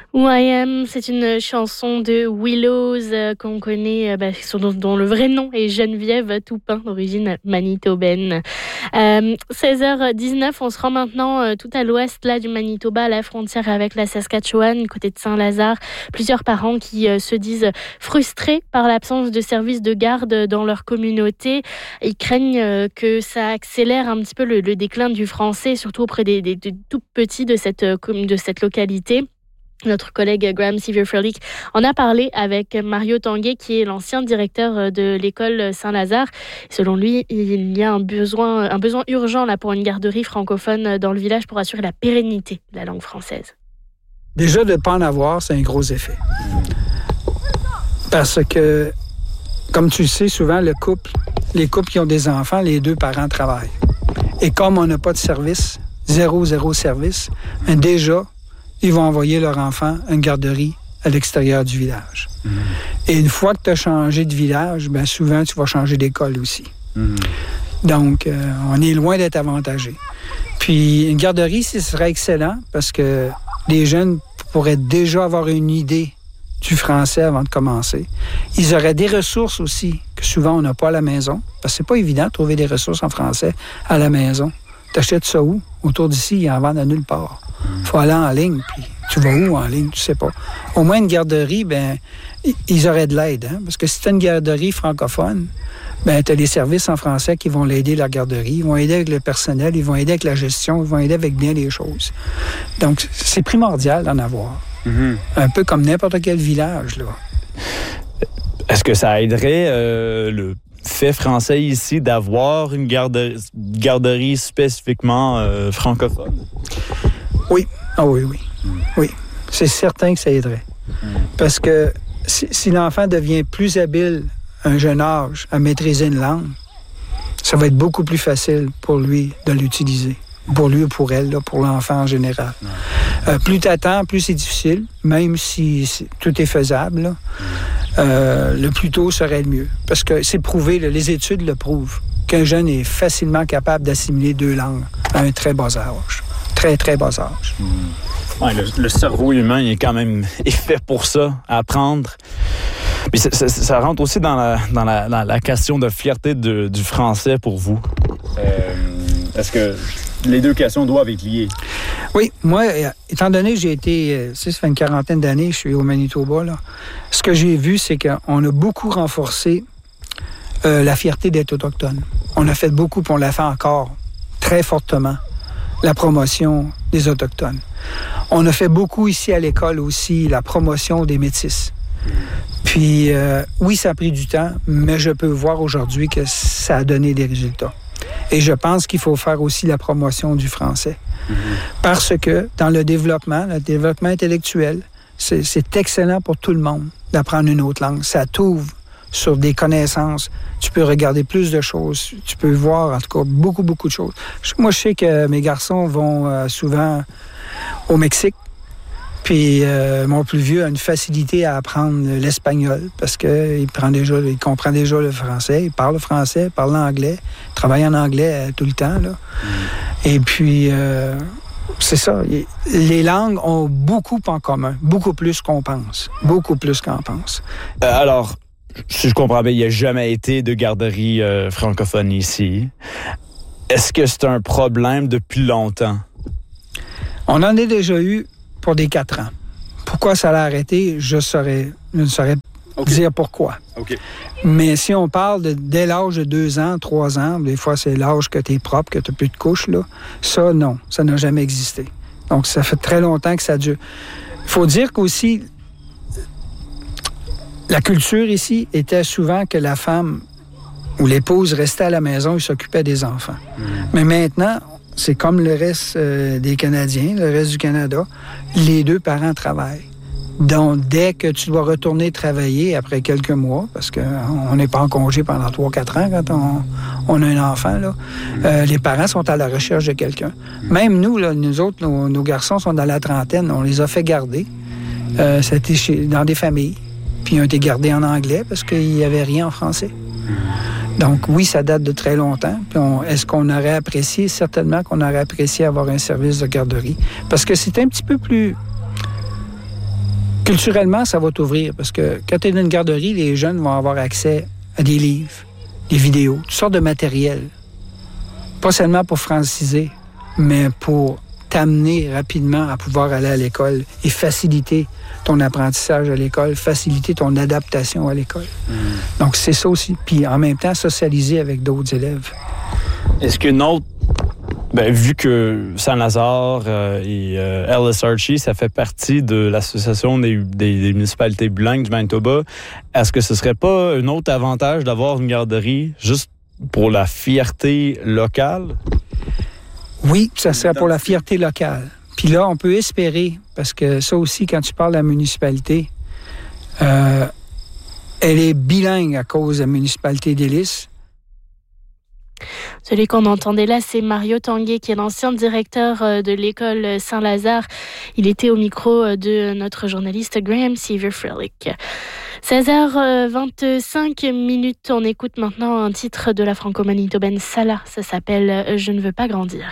YM, c'est une chanson de Willows qu'on connaît, dont le vrai nom est Geneviève Toupin, d'origine manitobaine. 16h19, on se rend maintenant tout à l'ouest là, du Manitoba, à la frontière avec la Saskatchewan, côté de Saint-Lazare. Plusieurs parents qui se disent frustrés par l'absence de services de garde dans leur communauté. Ils craignent que ça accélère un petit peu le déclin du français, surtout auprès des tout petits de cette localité. Notre collègue Graham Sevier-Froelich en a parlé avec Mario Tanguay, qui est l'ancien directeur de l'école Saint-Lazare. Selon lui, il y a un besoin urgent là, pour une garderie francophone dans le village pour assurer la pérennité de la langue française. Déjà, de ne pas en avoir, c'est un gros effet. Parce que, comme tu le sais, souvent, les couples qui ont des enfants, les deux parents travaillent. Et comme on n'a pas de service, zéro service, déjà, ils vont envoyer leur enfant à une garderie à l'extérieur du village. Mmh. Et une fois que tu as changé de village, bien souvent, tu vas changer d'école aussi. Mmh. Donc, on est loin d'être avantagé. Puis, une garderie, ce serait excellent parce que les jeunes pourraient déjà avoir une idée du français avant de commencer. Ils auraient des ressources aussi que souvent on n'a pas à la maison. Parce que c'est pas évident de trouver des ressources en français à la maison. T'achètes ça où? Autour d'ici, ils en vendent à nulle part. Faut aller en ligne, puis tu vas où en ligne? Tu sais pas. Au moins, une garderie, ben ils auraient de l'aide, hein? Parce que si tu as une garderie francophone, ben tu as les services en français qui vont l'aider, la garderie. Ils vont aider avec le personnel, ils vont aider avec la gestion, ils vont aider avec bien les choses. Donc, c'est primordial d'en avoir. Mm-hmm. Un peu comme n'importe quel village, là. Est-ce que ça aiderait le fait français ici d'avoir une garderie spécifiquement francophone? Oui. Ah oui. Oui. C'est certain que ça aiderait. Parce que si l'enfant devient plus habile à un jeune âge à maîtriser une langue, ça va être beaucoup plus facile pour lui de l'utiliser. Pour lui ou pour elle, là, pour l'enfant en général. Plus t'attends, plus c'est difficile, même si tout est faisable. Là. Le plus tôt serait le mieux. Parce que c'est prouvé, là, les études le prouvent, qu'un jeune est facilement capable d'assimiler deux langues à un très bas âge. Très, très bas âge. Ouais, le cerveau humain est quand même fait pour ça, à apprendre. Puis ça rentre aussi dans la question de fierté du français pour vous. Est-ce que les deux questions doivent être liées? Oui, moi, étant donné que j'ai été, ça fait une quarantaine d'années, je suis au Manitoba, là, ce que j'ai vu, c'est qu'on a beaucoup renforcé la fierté d'être autochtone. On a fait beaucoup, puis on l'a fait encore très fortement, la promotion des Autochtones. On a fait beaucoup ici à l'école aussi, la promotion des Métis. Puis, oui, ça a pris du temps, mais je peux voir aujourd'hui que ça a donné des résultats. Et je pense qu'il faut faire aussi la promotion du français. Mm-hmm. Parce que dans le développement intellectuel, c'est excellent pour tout le monde d'apprendre une autre langue. Ça t'ouvre sur des connaissances. Tu peux regarder plus de choses. Tu peux voir, en tout cas, beaucoup de choses. Moi, je sais que mes garçons vont souvent au Mexique. Puis mon plus vieux a une facilité à apprendre l'espagnol parce qu'il comprend déjà le français, il parle français, parle l'anglais, travaille en anglais tout le temps. Là. Et puis, c'est ça. Les langues ont beaucoup en commun, beaucoup plus qu'on pense. Alors, si je comprends bien, il n'y a jamais été de garderie francophone ici. Est-ce que c'est un problème depuis longtemps? On en a déjà eu pour des 4 ans. Pourquoi ça l'a arrêté, je ne saurais dire pourquoi. Okay. Mais si on parle dès l'âge de 2 ans, 3 ans, des fois c'est l'âge que tu es propre, que tu n'as plus de couches, là, ça, non, ça n'a jamais existé. Donc, ça fait très longtemps que ça dure. Il faut dire qu'aussi, la culture ici était souvent que la femme ou l'épouse restait à la maison et s'occupait des enfants. Mais maintenant, c'est comme le reste des Canadiens, le reste du Canada, les deux parents travaillent. Donc, dès que tu dois retourner travailler après quelques mois, parce qu'on n'est pas en congé pendant 3-4 ans quand on a un enfant, là, les parents sont à la recherche de quelqu'un. Même nous, là, nous autres, nos garçons sont dans la trentaine, on les a fait garder. C'était dans des familles. Puis ils ont été gardés en anglais parce qu'il n'y avait rien en français. Donc oui, ça date de très longtemps. Puis est-ce qu'on aurait apprécié? Certainement qu'on aurait apprécié avoir un service de garderie. Parce que c'est un petit peu plus Culturellement, ça va t'ouvrir parce que quand tu es dans une garderie, les jeunes vont avoir accès à des livres, des vidéos, toutes sortes de matériel. Pas seulement pour franciser, mais pour t'amener rapidement à pouvoir aller à l'école et faciliter ton apprentissage à l'école, faciliter ton adaptation à l'école. Donc, c'est ça aussi. Puis, en même temps, socialiser avec d'autres élèves. Est-ce qu'une autre... vu que Saint-Lazare et Ellis Archie, ça fait partie de l'Association des municipalités bilingues du Manitoba, est-ce que ce serait pas un autre avantage d'avoir une garderie juste pour la fierté locale? Oui, ça serait pour la fierté locale. Puis là, on peut espérer, parce que ça aussi, quand tu parles de la municipalité, elle est bilingue à cause de la municipalité d'Ellis. Celui qu'on entendait là, c'est Mario Tanguay, qui est l'ancien directeur de l'école Saint-Lazare. Il était au micro de notre journaliste Graham Seaver-Frillick. 16h25, on écoute maintenant un titre de la franco-manitobaine Salah. Ça s'appelle « Je ne veux pas grandir ».